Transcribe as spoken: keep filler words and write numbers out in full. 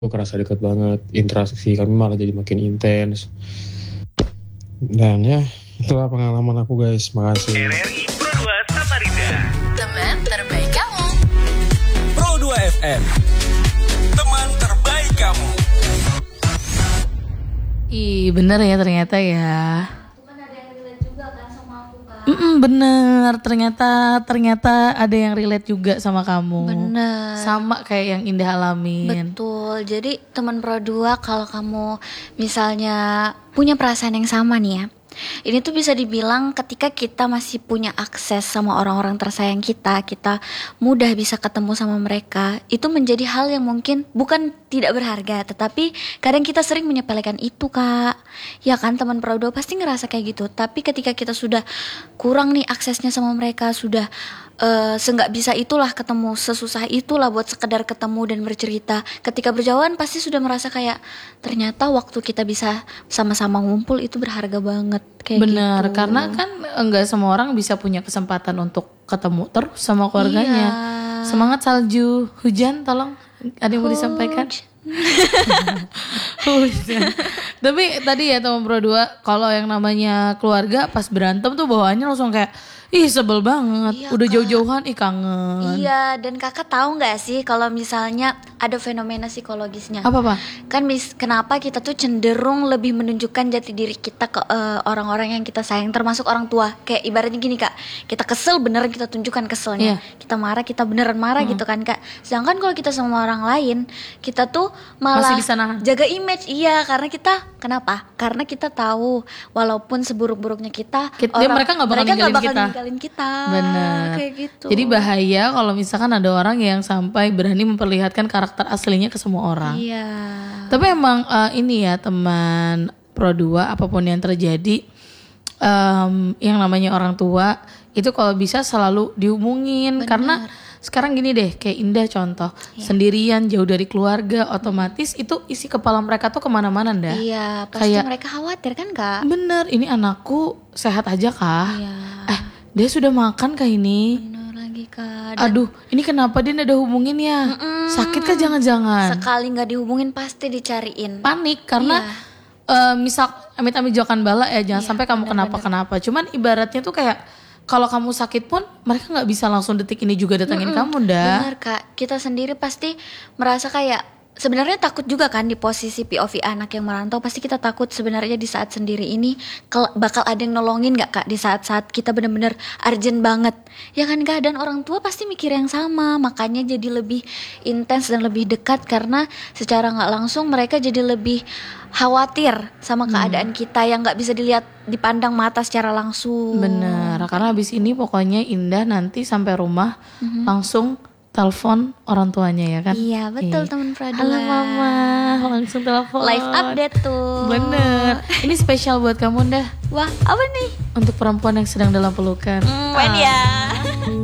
kerasa dekat banget, interaksi kami malah jadi makin intens. Dan ya, itulah pengalaman aku guys, makasih. R R I Pro dua Samarinda, teman terbaik kamu. Pro dua F M, teman terbaik kamu. Ih, bener ya ternyata ya. Bukan ada yang relate juga kan sama aku kan. Mm-mm, bener, ternyata ternyata ada yang relate juga sama kamu. Bener. Sama kayak yang Indah alamin. Betul. Jadi teman Pro dua kalau kamu misalnya punya perasaan yang sama nih ya. Ini tuh bisa dibilang ketika kita masih punya akses sama orang-orang tersayang kita, kita mudah bisa ketemu sama mereka. Itu menjadi hal yang mungkin bukan tidak berharga, tetapi kadang kita sering menyepelekan itu, Kak. Ya kan, teman Pro dua pasti ngerasa kayak gitu. Tapi ketika kita sudah kurang nih aksesnya sama mereka, sudah uh, seenggak bisa itulah ketemu, sesusah itulah buat sekedar ketemu dan bercerita. Ketika berjauhan pasti sudah merasa kayak ternyata waktu kita bisa sama-sama ngumpul itu berharga banget. Kayak Bener, gitu. karena kan enggak semua orang bisa punya kesempatan untuk ketemu terus sama keluarganya. Iya. Semangat salju, hujan tolong ada yang mau disampaikan? Hujan. Tapi tadi ya teman Pro dua, kalau yang namanya keluarga pas berantem tuh bawaannya langsung kayak ih sebel banget, Iya, udah Kak. jauh-jauhan ih kangen. Iya, dan kakak tahu nggak sih kalau misalnya ada fenomena psikologisnya? Apa Pak? Kan mis, kenapa kita tuh cenderung lebih menunjukkan jati diri kita ke eh, orang-orang yang kita sayang, termasuk orang tua. Kayak ibaratnya gini Kak, kita kesel beneran kita tunjukkan keselnya, Iya. kita marah kita beneran marah gitu kan Kak. Sedangkan kalau kita sama orang lain, kita tuh malah Masih bisa nahan. jaga image. Iya, karena kita kenapa? Karena kita tahu walaupun seburuk-buruknya kita, Kita- dia- mereka nggak bakal mereka nggak ninggalin bakal kita. ninggalin kita. Bener. Kayak gitu. Jadi bahaya kalau misalkan ada orang yang sampai berani memperlihatkan karakter aslinya ke semua orang. Iya. Tapi emang eh, ini ya teman Pro dua, apapun yang terjadi, em, yang namanya orang tua itu kalau bisa selalu dihubungin. Bener. Karena sekarang gini deh, kayak Indah contoh, sendirian jauh dari keluarga, otomatis itu isi kepala mereka tuh kemana-mana dah. Iya, pasti Kayak- mereka khawatir kan Kak? Bener, ini anakku sehat aja kah? Iya. Eh, dia sudah makan kah ini? Bener lagi Kak. Dan Aduh, ini kenapa dia nggak ada hubungin ya? Sakit kah jangan-jangan? sekali nggak dihubungin pasti dicariin. Panik karena Iya. eh, misal amit-amit jokan bala ya, jangan Iya, sampai kamu kenapa-kenapa. Cuman ibaratnya tuh kayak kalau kamu sakit pun mereka nggak bisa langsung detik ini juga datangin kamu dah. Bener Kak, kita sendiri pasti merasa kayak sebenarnya takut juga kan di posisi P O V anak yang merantau. Pasti kita takut sebenarnya di saat sendiri ini kel- bakal ada yang nolongin gak Kak di saat-saat kita bener-bener urgent banget. Ya kan Kak, dan orang tua pasti mikir yang sama, makanya jadi lebih intens dan lebih dekat karena secara gak langsung mereka jadi lebih khawatir sama keadaan kita yang gak bisa dilihat dipandang mata secara langsung. Bener, karena habis ini pokoknya Indah nanti sampai rumah langsung telepon orang tuanya ya kan? Iya betul Iya. teman Pradua. Halo mama, langsung telepon. Live update tuh. Bener, ini spesial buat kamu Indah. Wah apa nih? Untuk perempuan yang sedang dalam pelukan. Hmm, ya.